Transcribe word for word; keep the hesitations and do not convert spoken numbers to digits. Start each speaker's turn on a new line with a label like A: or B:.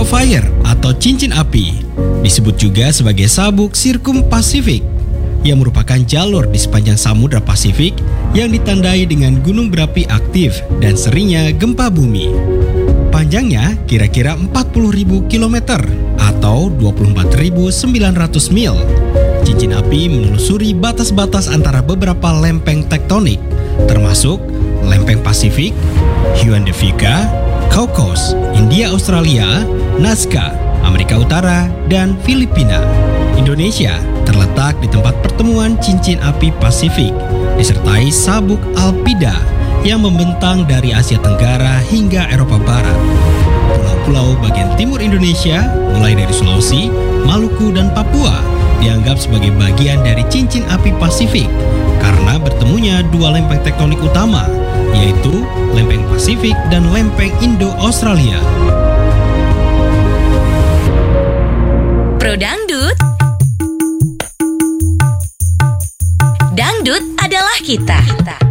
A: Fire atau cincin api, disebut juga sebagai sabuk Sirkum Pasifik, yang merupakan jalur di sepanjang Samudra Pasifik yang ditandai dengan gunung berapi aktif dan seringnya gempa bumi. Panjangnya kira-kira empat puluh ribu kilometer atau dua puluh empat ribu sembilan ratus mil. Cincin api menelusuri batas-batas antara beberapa lempeng tektonik, termasuk lempeng Pasifik, Huon de Fuca, Caucasus, India Australia, Nazca, Amerika Utara, dan Filipina. Indonesia terletak di tempat pertemuan cincin api Pasifik, disertai sabuk Alpida yang membentang dari Asia Tenggara hingga Eropa Barat. Pulau-pulau bagian timur Indonesia, mulai dari Sulawesi, Maluku, dan Papua, dianggap sebagai bagian dari cincin api Pasifik karena bertemunya dua lempeng tektonik utama, yaitu lempeng Pasifik dan lempeng Indo-Australia.
B: Pro Dangdut. Dangdut adalah kita.